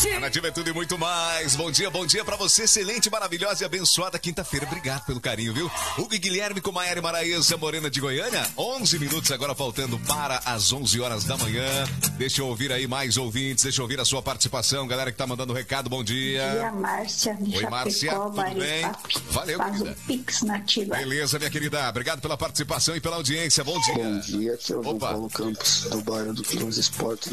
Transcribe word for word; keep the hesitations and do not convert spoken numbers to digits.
A Nativa é tudo e muito mais. Bom dia, bom dia pra você. Excelente, maravilhosa e abençoada quinta-feira. Obrigado pelo carinho, viu? Hugo e Guilherme com Maiara e Maraísa Morena de Goiânia. onze minutos agora faltando para as onze horas da manhã. Deixa eu ouvir aí mais ouvintes. Deixa eu ouvir a sua participação. Galera que tá mandando recado, bom dia. Bom dia, Márcia. Oi, Chapecó, Márcia, tudo bem? Valeu, faz querida. O Pix Nativa. Beleza, minha querida. Obrigado pela participação e pela audiência. Bom dia. Bom dia, aqui é o João Opa. Paulo Campos, do bairro do Cruz Esporte.